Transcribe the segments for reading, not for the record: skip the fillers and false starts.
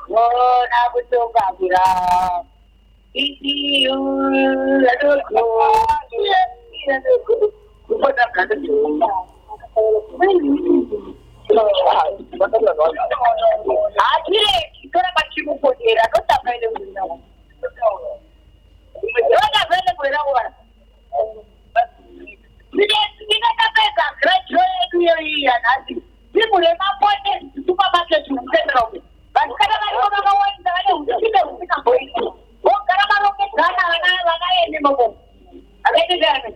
na betul kabura. Ini aduh, aduh, betul kan tu. Akhirnya kita nak baca buku dia, aku tak boleh benda. Kita tak boleh benda orang. Kita tak boleh kerja dia dia nanti. Dia boleh mampu ni, cuma baca juga terus. Kalau orang orang dah ada, kita tak boleh. Oh, kalau orang kita dah ini mahu. Ada itu jangan.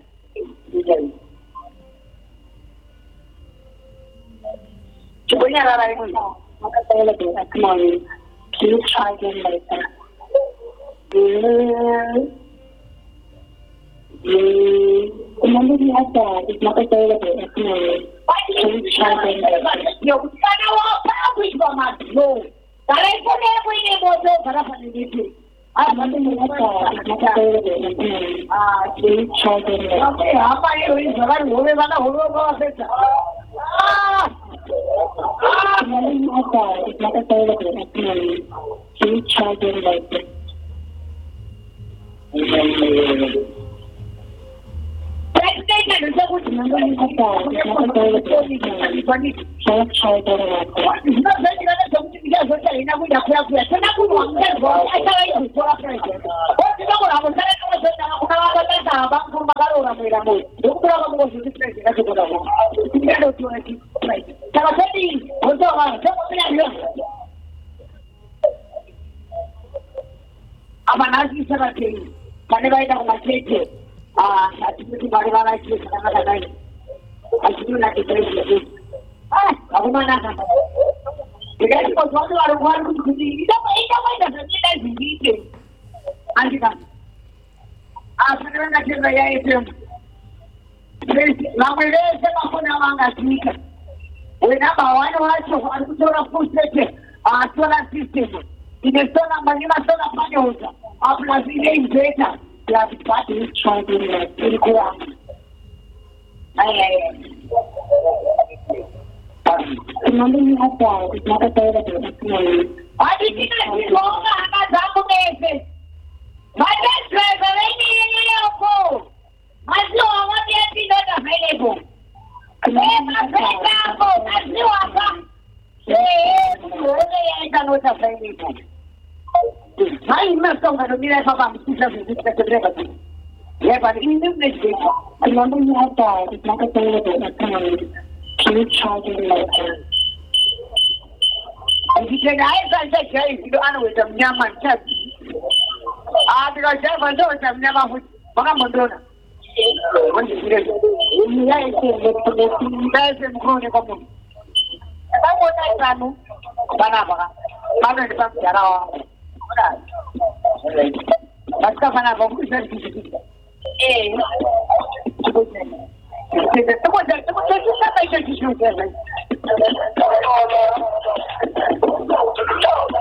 Cuba ni ada lagi. Maka saya lebih kemarin. Please try again later. Remember the other. It's not available at the moment. Please try again later. Yo, sana apa habis banget lo? Kalau pun dia punya motor berapa ni tu? Nanti mereka nak available at the moment. Please try again later. Okay, apa ini? Jangan boleh mana boleh bawa saja. Remember the other. It's not available at the moment. Please try again later. Apa nasi seperti ini? Pandai dah macam itu. Seperti bagaimana itu kadang-kadang itu nak terjadi. Aku mana kan? Jika itu sesuatu orang pun kunci, kita dah terjadi di sini. Anjir kan? Sekarang nak cerita itu. Nama dia siapa pun nama ngasih kan? Wena bawa orang orang orang pusat solar system. Ini solar mana solar panel. Apa sih data? Plastic party trying to very cool. Remember you have that. It's not available at the moment. Why did you let me go? I'm not dominated. My best friend, I need a phone. My son, I want to be not available. My friend, that's new. I don't know what's available. Saya masuk ke dunia apa bisa berapa? Ya, pada ini mesti. Remember you have that. It's not available at the moment. Please try again later. Jika saya cakap itu anu macam nyaman cak. Kalau saya bantu macam nyaman, mana bantu? Ini itu betul. Saya semua ni kamu. Kamu nak kamu? Mana apa? Mana kita cara? Pasca mana bagus jadi. Temu